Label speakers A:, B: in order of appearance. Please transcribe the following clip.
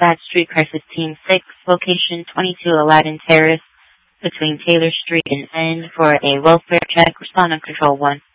A: Dispatch Streetcar 15-6, location 22 Aladdin Terrace, between Taylor Street and N for a welfare check. Respond on Control 1.